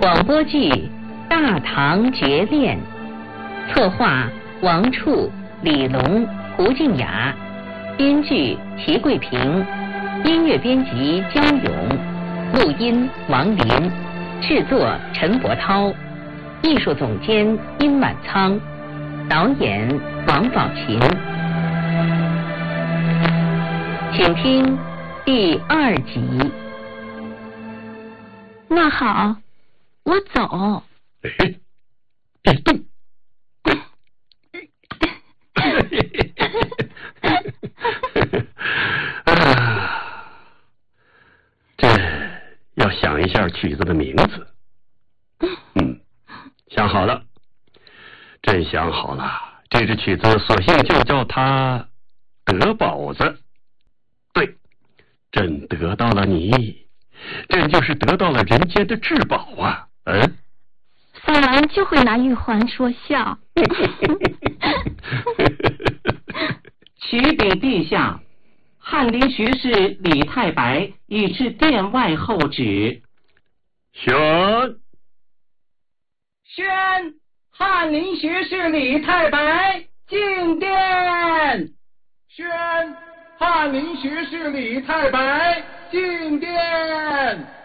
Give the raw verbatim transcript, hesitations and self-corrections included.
广播剧《大唐绝恋》，策划王处、李龙、胡静雅，编剧齐桂平，音乐编辑焦勇，录音王林，制作陈伯涛，艺术总监殷满仓，导演王宝琴。请听第二集。 那好，我走。 别动！啊，这要想一下曲子的名字。嗯，想好了，真想好了。这支曲子索性就叫它德宝子。对，朕得到了你，朕就是得到了人间的至宝啊！嗯。 说完就会拿玉环说笑。 启禀陛下，翰林学士李太白已至殿外候旨。 宣宣翰林学士李太白进殿。 宣翰林学士李太白进殿。